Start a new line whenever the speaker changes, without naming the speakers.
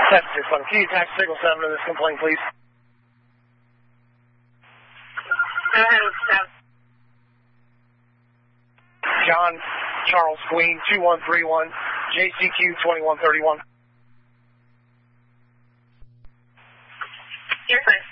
761. Can you attach signal 7 to this complaint, please?
Go ahead with 7.
John Charles Queen, 2131, JCQ 2131.
You're fine.